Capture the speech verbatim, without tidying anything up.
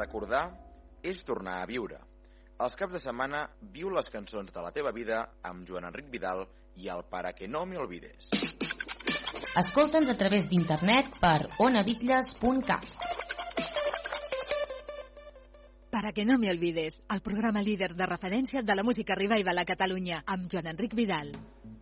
Recordar és tornar a viure. Els caps de setmana viu les cançons de la teva vida amb Joan Enric Vidal i el Para que no me olvides. Escolta'ns a través d'internet per onabitlles punt cat. Para que no me olvides, el programa líder de referència de la música revival a Catalunya, amb Joan Enric Vidal.